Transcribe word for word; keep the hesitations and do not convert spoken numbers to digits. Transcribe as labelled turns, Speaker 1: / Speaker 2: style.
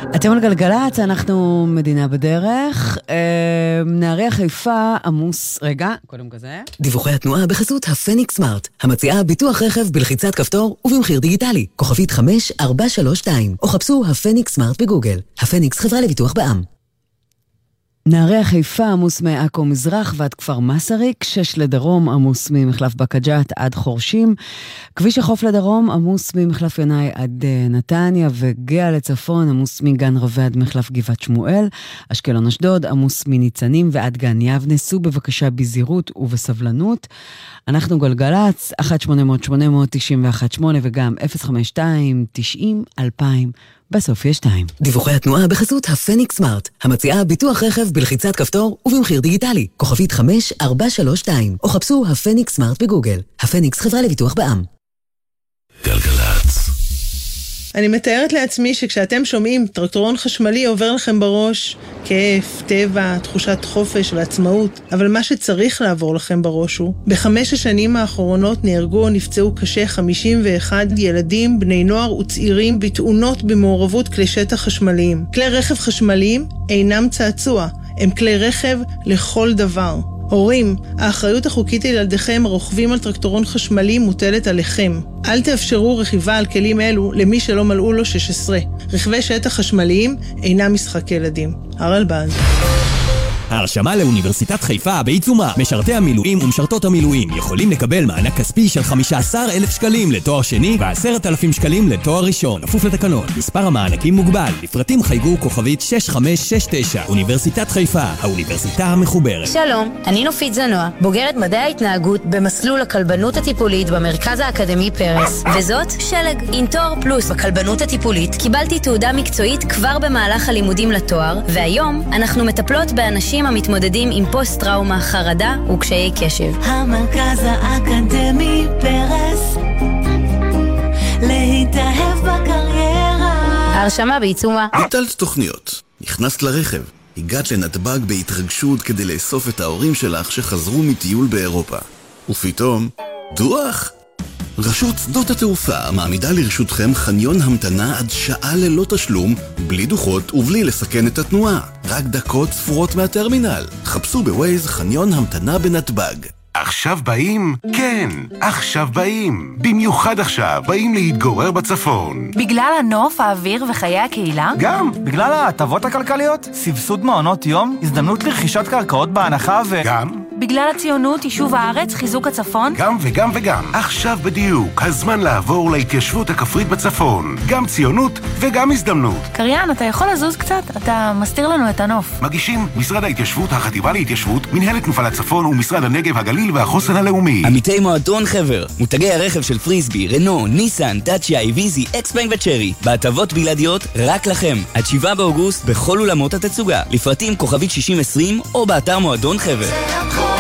Speaker 1: אתם על גלגלץ, אנחנו מדינה בדרך. נהריה חיפה עמוס, רגע, קודם כזה.
Speaker 2: דיווחי התנועה בחסות הפניקס סמארט, המציעה ביטוח רכב בלחיצת כפתור ובמחיר דיגיטלי. כוכבית חמש ארבע שלוש שתיים, או חפשו הפניקס סמארט בגוגל. הפניקס חברה לביטוח בע"מ.
Speaker 1: נהריה חיפה עמוס מעכו מזרח ועד כפר מסריק, שש לדרום עמוס ממחלף בקג'ת עד חורשים, כביש החוף לדרום עמוס ממחלף ינאי עד נתניה, וגאה לצפון עמוס מגן רווה עד מחלף גבעת שמואל, אשקלון אשדוד עמוס מניצנים ועד גן יבנה. סעו בבקשה בזהירות ובסבלנות. אנחנו גלגלץ, אחת שמונה אפס אפס שמונה תשע אחת שמונה וגם אפס חמש שתיים תשעים אלפיים. בסוף יש שתיים.
Speaker 2: דיווחי התנועה בחסות הפניקס סמארט, המציעה ביטוח רכב בלחיצת כפתור ובמחיר דיגיטלי. כוכבית חמש ארבע שלוש שתיים, או חפשו הפניקס סמארט בגוגל. הפניקס חברה לביטוח בע"מ.
Speaker 3: גלגלץ.
Speaker 4: אני מתארת לעצמי שכשאתם שומעים טרקטורון חשמלי עובר לכם בראש כיף, טבע, תחושת חופש ועצמאות, אבל מה שצריך לעבור לכם בראש הוא, בחמש השנים האחרונות נהרגו או נפצעו קשה חמישים ואחד ילדים, בני נוער וצעירים בתאונות במעורבות כלי שטח חשמליים. כלי רכב חשמליים אינם צעצוע, הם כלי רכב לכל דבר. הורים, האחריות החוקית לילדיכם הרוכבים על טרקטורון חשמלי מוטלת עליכם. אל תאפשרו רכיבה על כלים אלו למי שלא מלאו לו שש עשרה. רכבי שטח חשמליים אינם משחק ילדים. הרלב"ד.
Speaker 5: ההרשמה לאוניברסיטת חיפה בעיצומה. משרתי המילואים ומשרתות המילואים יכולים לקבל מענק כספי של חמישה עשר אלף שקלים לתואר שני ו-עשרת אלפים שקלים לתואר ראשון. כפוף לתקנון. מספר המענקים מוגבל. לפרטים חייגו כוכבית שש חמש שש תשע. אוניברסיטת חיפה, האוניברסיטה המחוברת.
Speaker 6: שלום, אני נופית זנוע, בוגרת מדעי ההתנהגות במסלול הכלבנות הטיפולית במרכז האקדמי פרס. וזאת שלג. עם תואר פלוס בכלבנות הטיפולית קיבלתי תעודה מקצועית כבר במהלך הלימודים לתואר, והיום אנחנו מטפלות באנשים המתמודדים עם פוסט-טראומה, חרדה וקשיי קשב.
Speaker 7: המרכז האקדמי פרס, להתאהב בקריירה.
Speaker 6: ההרשמה בעיצומה.
Speaker 3: ביטלת תוכניות, נכנסת לרכב, הגעת לנתב"ג בהתרגשות כדי לאסוף את ההורים שלך שחזרו מטיול באירופה. ופתאום, דוח! רשות שדות התעופה מעמידה לרשותכם חניון המתנה עד שעה ללא תשלום, בלי דוחות ובלי לסכן את התנועה. רק דקות ספורות מהטרמינל. חפשו בווייז חניון המתנה בנתב"ג.
Speaker 8: עכשיו באים? כן, עכשיו באים. במיוחד עכשיו באים להתגורר בצפון.
Speaker 9: בגלל הנוף, האוויר וחיי הקהילה?
Speaker 8: גם.
Speaker 10: בגלל ההטבות הכלכליות, סבסוד מעונות יום, הזדמנות לרכישת קרקעות בהנחה ו...
Speaker 8: גם.
Speaker 9: בגלל הציונות, יישוב הארץ, חיזוק הצפון?
Speaker 8: גם וגם וגם. עכשיו בדיוק, הזמן לעבור להתיישבות הכפרית בצפון. גם ציונות וגם הזדמנות.
Speaker 9: קריין, אתה יכול לזוז קצת? אתה מסתיר לנו את הנוף.
Speaker 8: מגישים משרד ההתיישבות, החטיבה להתיישבות, מנהלת תנופה לצפון ומשרד הנגב, הגליל והחוסן הלאומי.
Speaker 11: עמיתי מועדון חבר, מותגי הרכב של פריסבי, רנו, ניסן, טאצ'יה, איביזי, אקספנג וצ'רי. בהטבות בלעדיות רק לכם. עד שבעה באוגוסט בכל אולמות התצוגה. לפרטים כוכבית שישים עשרים או באתר מועדון חבר.